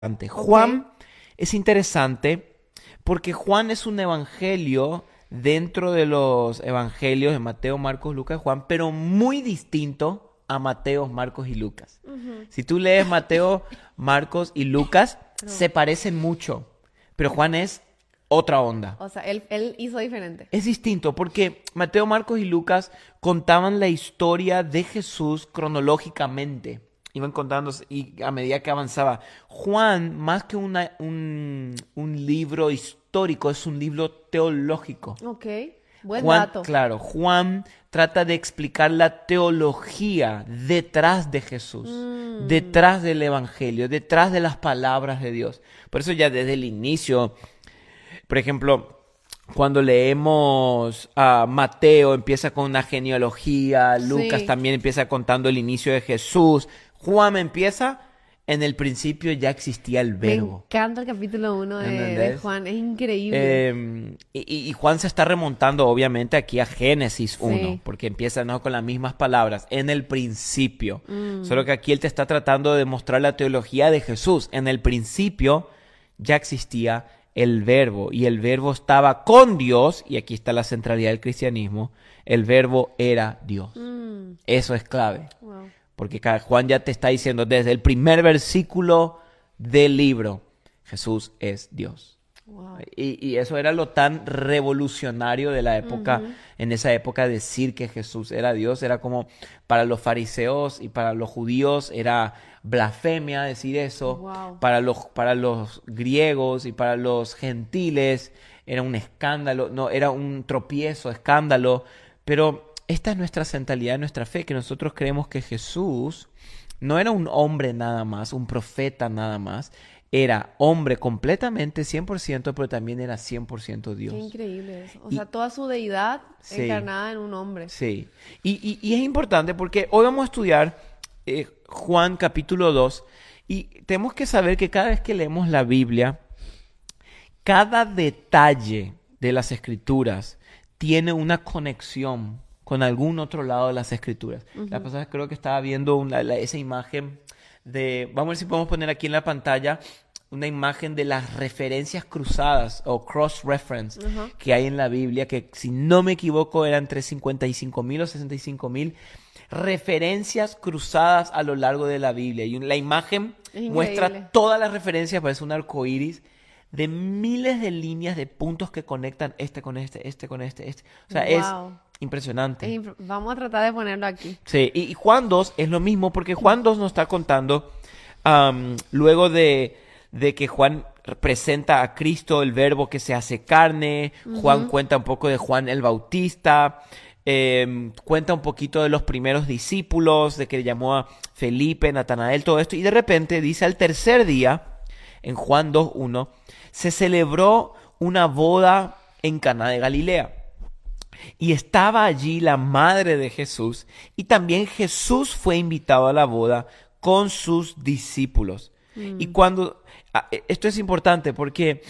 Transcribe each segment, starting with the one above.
Juan es interesante porque Juan es un evangelio dentro de los evangelios de Mateo, Marcos, Lucas y Juan, pero muy distinto a Mateo, Marcos y Lucas. Si tú lees Mateo, Marcos y Lucas, se parecen mucho, pero Juan es otra onda. O sea, él hizo diferente. Es distinto porque Mateo, Marcos y Lucas contaban la historia de Jesús cronológicamente. Iban contando y a medida que avanzaba. Juan, más que un libro histórico, es un libro teológico. Ok, buen Juan, dato. claro, Juan trata de explicar la teología detrás de Jesús, detrás del evangelio, detrás de las palabras de Dios. Por eso ya desde el inicio, por ejemplo, cuando leemos a Mateo, empieza con una genealogía, Lucas también empieza contando el inicio de Jesús, Juan empieza, en el principio ya existía el verbo. Me encanta el capítulo 1 de Juan, es increíble. Y Juan se está remontando obviamente aquí a Génesis 1, porque empieza con las mismas palabras, en el principio. Solo que aquí él te está tratando de mostrar la teología de Jesús. En el principio ya existía el verbo, y el verbo estaba con Dios, y aquí está la centralidad del cristianismo, el verbo era Dios. Eso es clave. Wow. Porque Juan ya te está diciendo desde el primer versículo del libro, Jesús es Dios. Wow. Y eso era lo tan revolucionario de la época, en esa época decir que Jesús era Dios, era como para los fariseos y para los judíos era blasfemia decir eso, para los griegos y para los gentiles era un escándalo, no, era un tropiezo, escándalo, pero esta es nuestra centralidad, nuestra fe, que nosotros creemos que Jesús no era un hombre nada más, un profeta nada más, era hombre completamente 100%, pero también era 100% Dios. Qué increíble eso. O sea, toda su deidad encarnada en un hombre. Sí. Y es importante porque hoy vamos a estudiar Juan capítulo 2 y tenemos que saber que cada vez que leemos la Biblia, cada detalle de las Escrituras tiene una conexión con algún otro lado de las Escrituras. La pasada creo que estaba viendo esa imagen de, vamos a ver si podemos poner aquí en la pantalla, una imagen de las referencias cruzadas o cross-reference que hay en la Biblia, que si no me equivoco eran entre 55,000 o 65,000 referencias cruzadas a lo largo de la Biblia. Y la imagen muestra todas las referencias, parece un arco iris, de miles de líneas de puntos que conectan este con este, este con este. O sea, es impresionante. Vamos a tratar de ponerlo aquí. Sí, y Juan 2 es lo mismo, porque Juan 2 nos está contando, luego de que Juan presenta a Cristo, el verbo que se hace carne, Juan cuenta un poco de Juan el Bautista, cuenta un poquito de los primeros discípulos, de que le llamó a Felipe, Natanael, todo esto, y de repente dice al tercer día, en Juan 2:1, se celebró una boda en Caná de Galilea. Y estaba allí la madre de Jesús, y también Jesús fue invitado a la boda con sus discípulos. Y cuando, esto es importante porque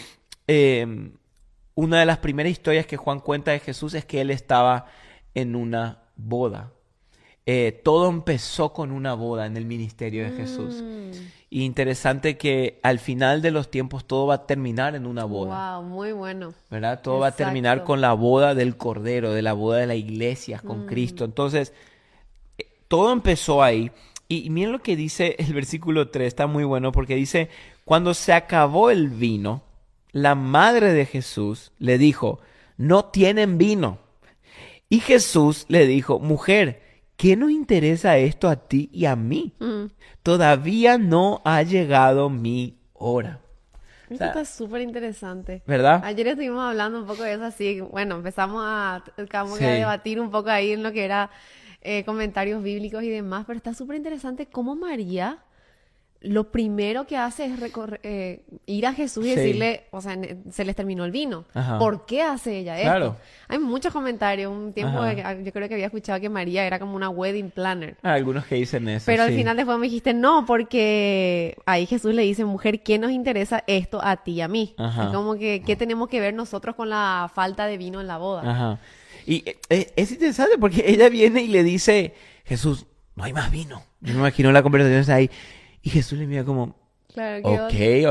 una de las primeras historias que Juan cuenta de Jesús es que él estaba en una boda. Todo empezó con una boda en el ministerio de Jesús. Y interesante que al final de los tiempos todo va a terminar en una boda. Wow, muy bueno. ¿Verdad? Todo va a terminar con la boda del Cordero, de la boda de la iglesia con Cristo. Entonces, todo empezó ahí. Y miren lo que dice el versículo 3, está muy bueno porque dice, cuando se acabó el vino, la madre de Jesús le dijo, no tienen vino. Y Jesús le dijo, mujer, ¿qué nos interesa esto a ti y a mí? Todavía no ha llegado mi hora. Esto está súper interesante. ¿Verdad? Ayer estuvimos hablando un poco de eso así. Bueno, empezamos a debatir un poco ahí en lo que era comentarios bíblicos y demás. Pero está súper interesante cómo María lo primero que hace es ir a Jesús y decirle, o sea, se les terminó el vino. ¿Por qué hace ella esto? Hay muchos comentarios. Un tiempo yo creo que había escuchado que María era como una wedding planner. Algunos que dicen eso. Pero al final después me dijiste, no, porque ahí Jesús le dice, mujer, ¿qué nos interesa esto a ti y a mí? Es como que, ¿qué tenemos que ver nosotros con la falta de vino en la boda? Y es interesante porque ella viene y le dice, Jesús, no hay más vino. Yo me imagino la conversación ahí. Y Jesús le mira como, Claro, Ok,